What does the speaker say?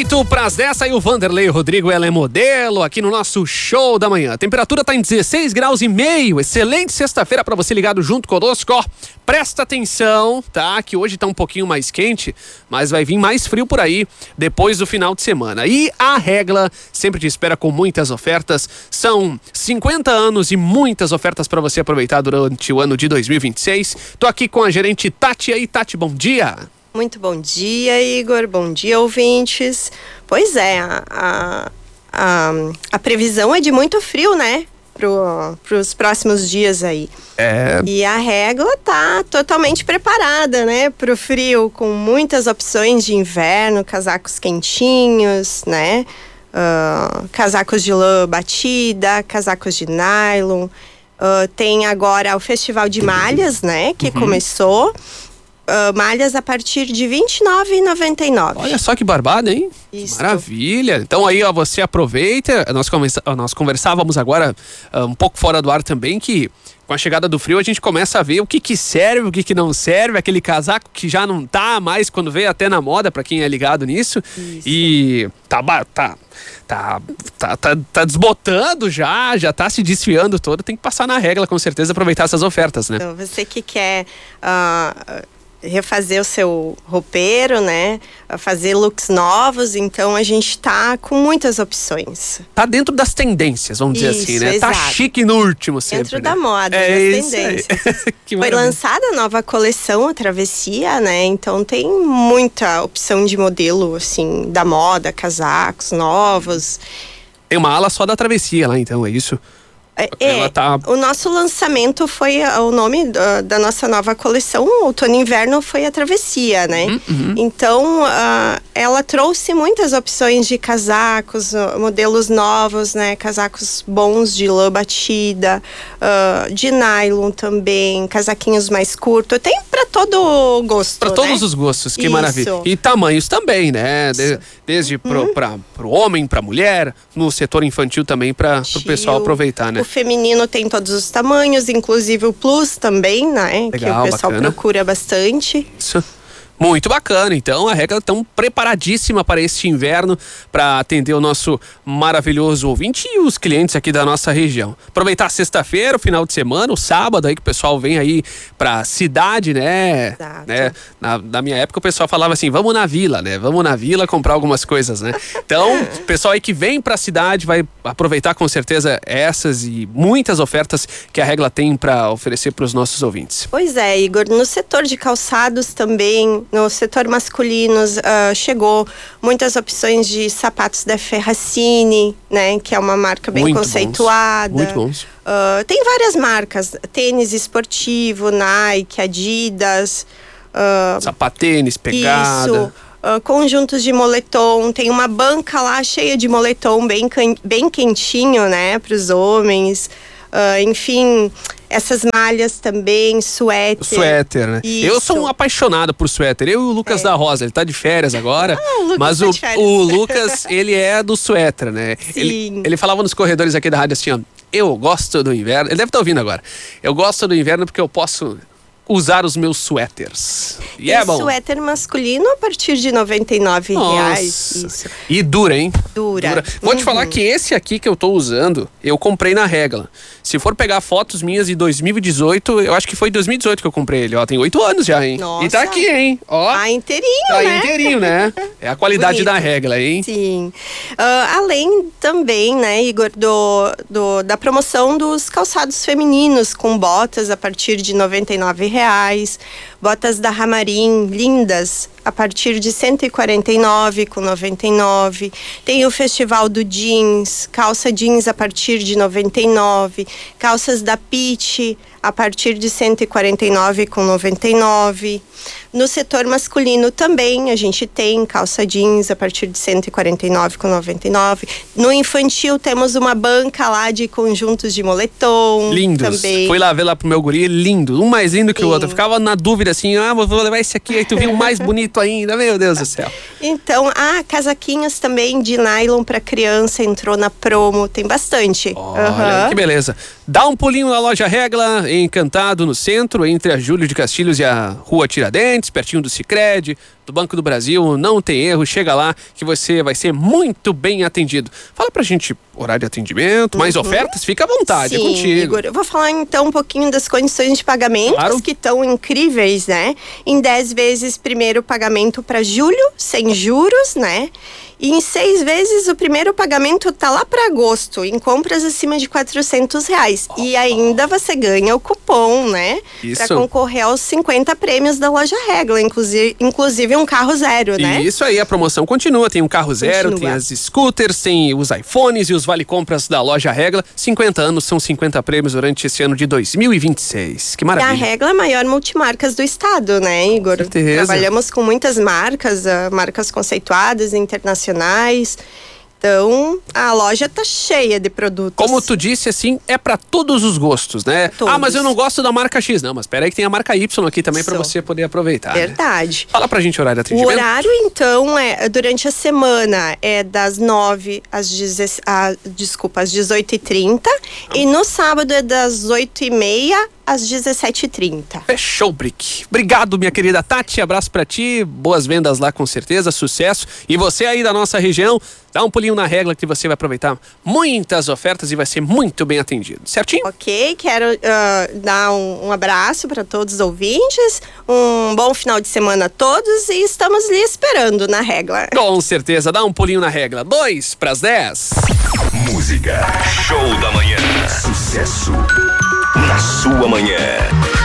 8 para as 10, aí o Vanderlei Rodrigo, ela é modelo, aqui no nosso show da manhã. A temperatura tá em 16 graus e meio, excelente sexta-feira para você ligado junto conosco, ó. Presta atenção, tá? Que hoje tá um pouquinho mais quente, mas vai vir mais frio por aí depois do final de semana. E a Regla sempre te espera com muitas ofertas. São 50 anos e muitas ofertas para você aproveitar durante o ano de 2026. Tô aqui com a gerente Tati. E aí, Tati, bom dia. Muito bom dia, Igor. Bom dia, ouvintes. Pois é, a previsão é de muito frio, né? Para os próximos dias aí. E a Regla tá totalmente preparada, né? Para o frio, com muitas opções de inverno, casacos quentinhos, né? Casacos de lã batida, casacos de nylon. Tem agora o Festival de Malhas, né? Que começou. Malhas a partir de R$ 29,99. Olha só que barbada, hein? Isso. Maravilha. Então aí, ó, você aproveita. Nós conversávamos agora um pouco fora do ar também, que com a chegada do frio a gente começa a ver o que serve, o que não serve, aquele casaco que já não tá mais quando veio até na moda, pra quem é ligado nisso. Isso. E tá desbotando já tá se desfiando todo, tem que passar na Regla com certeza, aproveitar essas ofertas, né? Então, você que quer refazer o seu roupeiro, né? Fazer looks novos, então a gente tá com muitas opções. Tá dentro das tendências, vamos dizer assim, né? Exato. Tá chique no último sempre. Dentro né? da moda, das tendências. Foi lançada a nova coleção, a Travessia, né? Então tem muita opção de modelo, assim, da moda, casacos novos. Tem uma ala só da Travessia lá, então, é isso? O nosso lançamento foi o nome da nossa nova coleção, outono e inverno, foi a Travessia, né? Então, ela trouxe muitas opções de casacos, modelos novos, né? Casacos bons de lã batida, de nylon também, casaquinhos mais curtos. Tem para todo gosto, Para todos os gostos, que maravilha. E tamanhos também, né? Desde pro homem, pra mulher, no setor infantil também, para o pessoal aproveitar, né? O feminino tem todos os tamanhos, inclusive o plus também, né? Legal, que o pessoal procura bastante. Isso. Muito bacana, então a Regla está preparadíssima para este inverno, para atender o nosso maravilhoso ouvinte e os clientes aqui da nossa região. Aproveitar sexta-feira, o final de semana, o sábado aí que o pessoal vem aí para cidade, né? Exato. Né? Na minha época o pessoal falava assim, vamos na vila, né? Vamos na vila comprar algumas coisas, né? Então, o pessoal aí que vem para a cidade vai aproveitar com certeza essas e muitas ofertas que a Regla tem para oferecer para os nossos ouvintes. Pois é, Igor, no setor de calçados também, no setor masculino, chegou muitas opções de sapatos da Ferracini, né? Que é uma marca bem conceituada. Muito bons. Tem várias marcas, tênis esportivo, Nike, Adidas. Sapatênis, pegada. Isso. Conjuntos de moletom, tem uma banca lá cheia de moletom bem quentinho, né? Para os homens. Enfim, essas malhas também, suéter, né? Isso. Eu sou um apaixonado por suéter. Eu e o Lucas da Rosa, ele tá de férias agora. Mas o Lucas, ele é do suéter, né? Sim. Ele falava nos corredores aqui da rádio assim, ó, eu gosto do inverno. Ele deve estar ouvindo agora. Eu gosto do inverno porque eu posso usar os meus suéteres. E é bom. Suéter masculino a partir de R$ 99,00. Isso. E dura, hein? Dura. Vou te falar que esse aqui que eu tô usando, eu comprei na Regla. Se for pegar fotos minhas de 2018, eu acho que foi 2018 que eu comprei ele, ó. Tem 8 anos já, hein? Nossa. E tá aqui, hein? Ó. Tá inteirinho, tá né? inteirinho, né? É a qualidade da Regla, hein? Sim. Além também, né, Igor, da promoção dos calçados femininos com botas a partir de R$ 99,00. Botas da Ramarim, lindas, a partir de R$ 149,99. Tem o Festival do Jeans, calça jeans a partir de R$ 99. Calças da Pitt a partir de R$ 149,99. No setor masculino também a gente tem calça jeans a partir de R$ 149,99. No infantil temos uma banca lá de conjuntos de moletom. Lindos. Também. Fui lá ver lá pro meu guri, lindo. Um mais lindo que o outro. Eu ficava na dúvida assim, vou levar esse aqui. Aí tu viu um mais bonito ainda. Meu Deus do céu. Então, casaquinhos também de nylon para criança entrou na promo. Tem bastante. Olha, que beleza. Dá um pulinho na loja Regla, em Encantado, no centro, entre a Júlio de Castilhos e a Rua Tiradentes, pertinho do Sicredi. do Banco do Brasil, não tem erro, chega lá que você vai ser muito bem atendido. Fala pra gente horário de atendimento, mais ofertas, fica à vontade, Sim, é contigo. Igor, eu vou falar então um pouquinho das condições de pagamento, que estão incríveis, né? Em 10 vezes primeiro pagamento para julho, sem juros, né? E em 6 vezes o primeiro pagamento tá lá para agosto, em compras acima de R$400. E ainda você ganha o cupom, né? Para concorrer aos 50 prêmios da loja Regla, inclusive um carro zero, né? Isso aí, a promoção continua. Tem um carro zero, tem as scooters, tem os iPhones e os vale-compras da loja Regla. 50 anos, são 50 prêmios durante esse ano de 2026. Que maravilha. E a Regla é a maior multimarcas do estado, né, Igor? Com certeza. Trabalhamos com muitas marcas, marcas conceituadas, internacionais. Então, a loja tá cheia de produtos. Como tu disse, assim, é pra todos os gostos, né? Todos. Ah, mas eu não gosto da marca X. Não, mas espera aí que tem a marca Y aqui também pra você poder aproveitar. Verdade. Né? Fala pra gente o horário de atendimento. O horário, então, durante a semana é das 9 às 18h30 e no sábado é das 8h30 às 17h30. Fechou, Brick. Obrigado, minha querida Tati. Abraço pra ti. Boas vendas lá, com certeza. Sucesso. E você aí da nossa região, dá um pulinho na Regla que você vai aproveitar muitas ofertas e vai ser muito bem atendido. Certinho? Ok. Quero dar um abraço para todos os ouvintes. Um bom final de semana a todos e estamos lhe esperando na Regla. Com certeza. Dá um pulinho na Regla. 9:50. Música. Show da manhã. Sucesso na sua manhã.